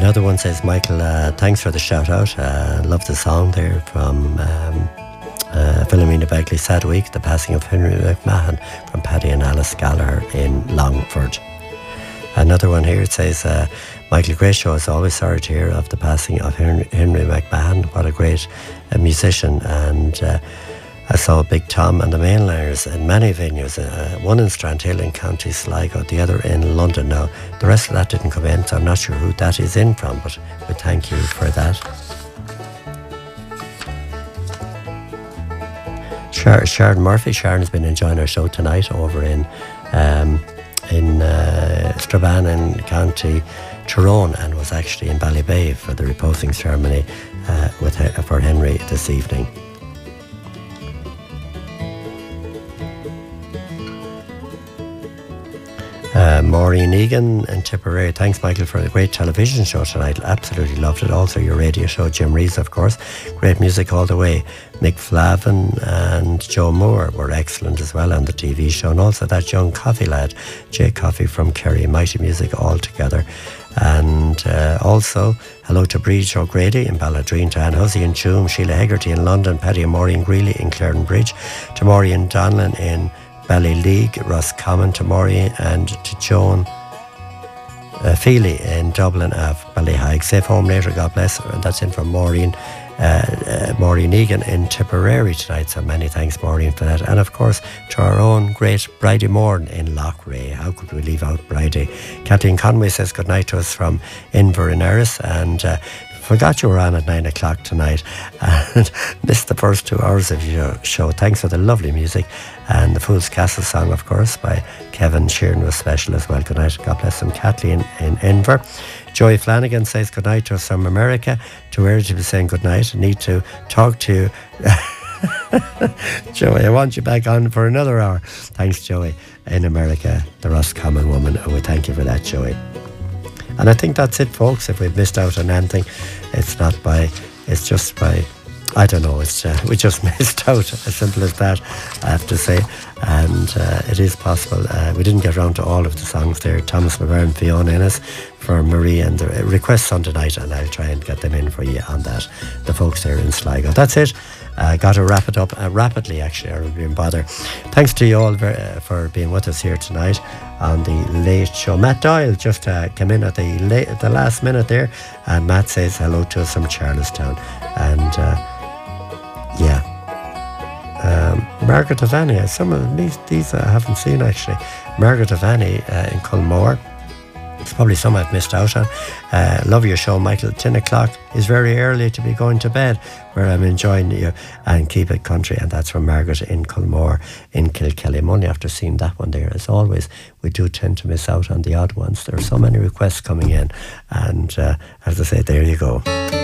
Another one says, Michael, thanks for the shout out. Love the song there from Philomena Begley. Sad week, the passing of Henry McMahon, from Paddy and Alice Gallagher in Longford. Another one here, it says, Michael, great show as always. Sorry to hear of the passing of Henry McMahon. What a great musician. And I saw Big Tom and the Mainliners in many venues, one in Strandhill in County Sligo, the other in London. Now, the rest of that didn't come in, so I'm not sure who that is in from, but we thank you for that. Sharon Murphy. Sharon has been enjoying our show tonight over in Strabane in County Tyrone, and was actually in Ballybay for the reposing ceremony for Henry this evening. Maureen Egan in Tipperary. Thanks, Michael, for a great television show tonight. Absolutely loved it. Also your radio show, Jim Rees, of course. Great music all the way. Mick Flavin and Joe Moore were excellent as well on the TV show. And also that young Coffee lad, Jay Coffey from Kerry. Mighty music all together. And also, hello to Breach O'Grady in Balladreen, to Anne Hussey in Tuam, Sheila Hegarty in London, Paddy and Maureen Greeley in Claren Bridge, to Maureen Donlan in Ballyleague, Roscommon, to Maureen, and to Joan Feely in Dublin of Ballyhaig. Safe home later, God bless her. And that's in from Maureen Egan in Tipperary tonight. So many thanks, Maureen, for that. And of course, to our own great Bridie Moore in Loughrea. How could we leave out Bridie? Kathleen Conway says good night to us from Inver in Erris, and forgot you were on at 9 o'clock tonight and missed the first 2 hours of your show. Thanks for the lovely music, and the Fool's Castle song, of course, by Kevin Sheeran was special as well. Good night. God bless him. Kathleen in Inver. Joey Flanagan says good night to us from America. To where did you be saying good night? I need to talk to you. Joey, I want you back on for another hour. Thanks, Joey, in America, the Roscommon woman. And we thank you for that, Joey. And I think that's it, folks. If we've missed out on anything, it's just by, I don't know, we just missed out, as simple as that, I have to say. And it is possible. We didn't get around to all of the songs there. Thomas McVern, Fiona Innes for Marie, and the requests on tonight, and I'll try and get them in for you on that. The folks there in Sligo. That's it. Got to wrap it up rapidly, actually, or we'll be in bother. Thanks to you all for being with us here tonight on the Late Show. Matt Doyle just came in at the last minute there, and Matt says hello to us from Charlestown. And Margaret Avani, some of these I haven't seen actually. Margaret Avani in Culmore. It's probably some I've missed out on. Love your show, Michael. 10 o'clock is very early to be going to bed, where I'm enjoying you, and keep it country. And that's from Margaret in Culmore in Kilkelly. I'm only after seeing that one there. As always, we do tend to miss out on the odd ones. There are so many requests coming in, and as I say, there you go.